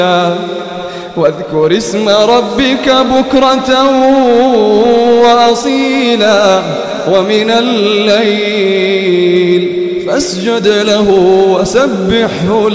واذكر اسم ربك بكرة وأصيلا ومن الليل فاسجد له وسبحه